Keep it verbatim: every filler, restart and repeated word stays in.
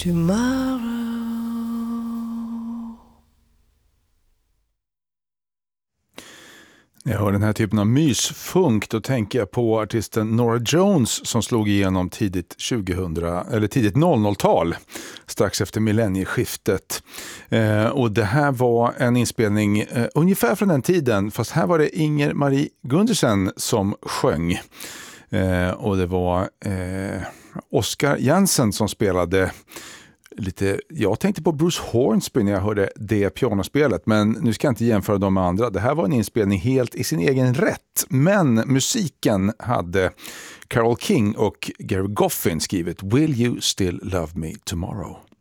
tomorrow. När jag hör den här typen av mysfunk, då tänker jag på artisten Norah Jones som slog igenom tidigt tjugohundra eller tidigt noll noll-tal strax efter millennieskiftet. Eh, och det här var en inspelning eh, ungefär från den tiden, fast här var det Inger Marie Gundersen som sjöng. Eh, och det var eh, Oscar Jensen som spelade lite, jag tänkte på Bruce Hornsby när jag hörde det pianospelet, men nu ska jag inte jämföra dem med andra. Det här var en inspelning helt i sin egen rätt, men musiken hade Carole King och Gary Goffin skrivit Will You Still Love Me Tomorrow?